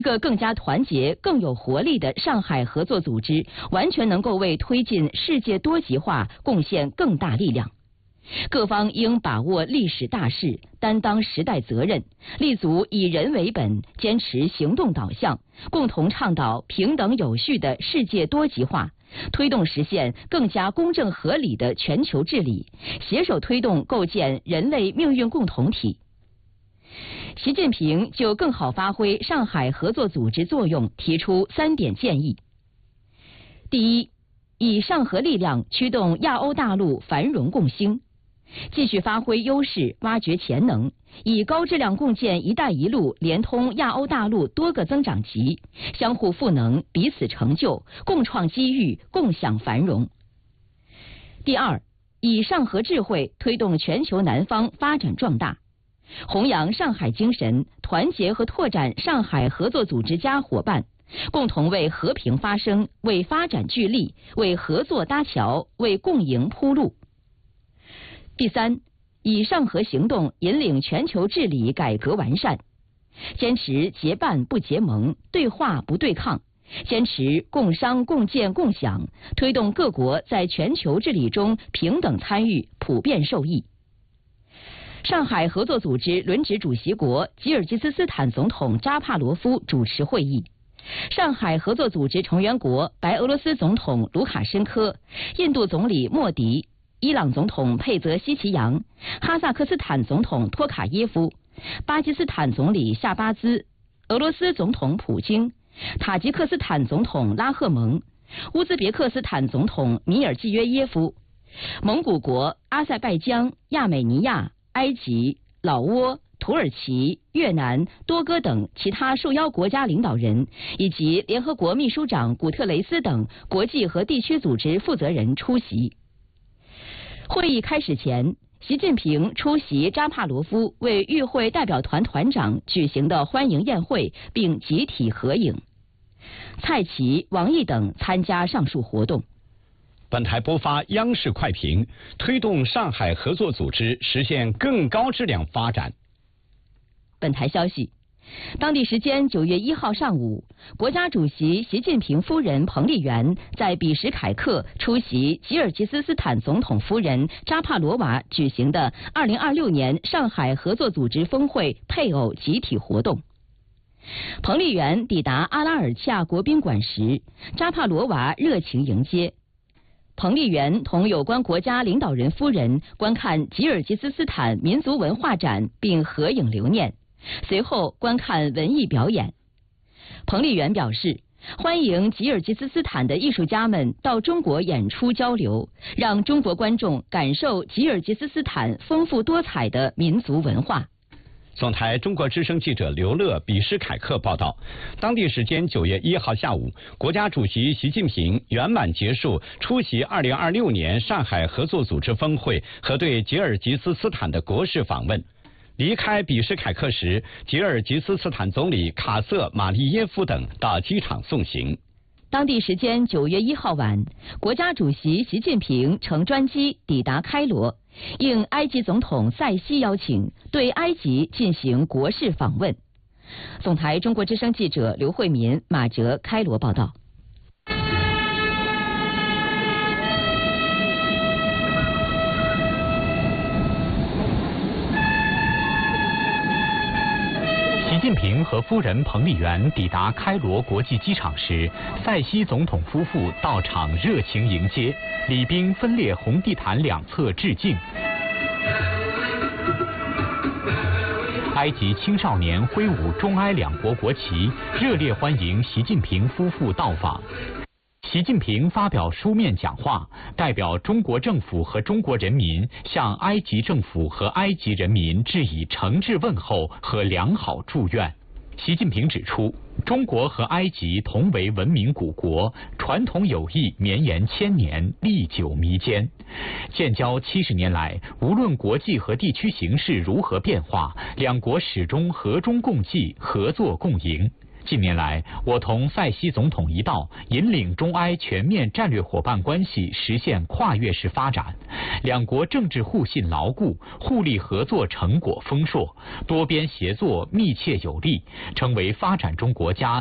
一个更加团结、更有活力的上海合作组织，完全能够为推进世界多极化贡献更大力量。各方应把握历史大势，担当时代责任，立足以人为本，坚持行动导向，共同倡导平等有序的世界多极化，推动实现更加公正合理的全球治理，携手推动构建人类命运共同体。习近平就更好发挥上海合作组织作用提出3点建议。第一，以上合力量驱动亚欧大陆繁荣共兴，继续发挥优势，挖掘潜能，以高质量共建“一带一路”连通亚欧大陆多个增长极，相互赋能，彼此成就，共创机遇，共享繁荣。第二，以上合智慧推动全球南方发展壮大，弘扬上海精神，团结和拓展上海合作组织家伙伴，共同为和平发声，为发展聚力，为合作搭桥，为共赢铺路。第三，以上合行动引领全球治理改革完善，坚持结伴不结盟，对话不对抗，坚持共商共建共享，推动各国在全球治理中平等参与，普遍受益。上海合作组织轮值主席国吉尔吉斯斯坦总统扎帕罗夫主持会议，上海合作组织成员国白俄罗斯总统卢卡申科、印度总理莫迪、伊朗总统佩泽希奇扬、哈萨克斯坦总统托卡耶夫、巴基斯坦总理夏巴兹、俄罗斯总统普京、塔吉克斯坦总统拉赫蒙、乌兹别克斯坦总统米尔季约耶夫、蒙古国、阿塞拜疆、亚美尼亚、埃及、老挝、土耳其、越南、多哥等其他受邀国家领导人，以及联合国秘书长古特雷斯等国际和地区组织负责人出席。会议开始前，习近平出席扎帕罗夫为与会代表团团长举行的欢迎宴会，并集体合影。蔡奇、王毅等参加上述活动。 本台播发央视快评，推动上海合作组织实现更高质量发展。 本台消息，当地时间9月1号上午，国家主席习近平夫人彭丽媛在比什凯克出席吉尔吉斯斯坦总统夫人扎帕罗娃举行的2026年上海合作组织峰会配偶集体活动。彭丽媛抵达阿拉尔恰国宾馆时，扎帕罗娃热情迎接。彭丽媛同有关国家领导人夫人观看吉尔吉斯斯坦民族文化展并合影留念，随后观看文艺表演。彭丽媛表示，欢迎吉尔吉斯斯坦的艺术家们到中国演出交流，让中国观众感受吉尔吉斯斯坦丰富多彩的民族文化。 总台中国之声记者刘乐比什凯克报道，当地时间9月1号下午，国家主席习近平圆满结束出席2026年上海合作组织峰会和对吉尔吉斯斯坦的国事访问。离开比什凯克时，吉尔吉斯斯坦总理卡瑟马利耶夫等到机场送行。 当地时间9月1号晚，国家主席习近平乘专机抵达开罗，应埃及总统塞西邀请，对埃及进行国事访问。总台中国之声记者刘慧民、马哲开罗报道。 习近平和夫人彭丽媛抵达开罗国际机场时，塞西总统夫妇到场热情迎接，礼宾分列红地毯两侧致敬。埃及青少年挥舞中埃两国国旗，热烈欢迎习近平夫妇到访。习近平发表书面讲话，代表中国政府和中国人民向埃及政府和埃及人民致以诚挚问候和良好祝愿。习近平指出，中国和埃及同为文明古国，传统友谊绵延千年，历久弥坚。建交70年来，无论国际和地区形势如何变化，两国始终和衷共济，合作共赢。 近年来，我同塞西总统一道，引领中埃全面战略伙伴关系实现跨越式发展，两国政治互信牢固，互利合作成果丰硕，多边协作密切有力，成为发展中国家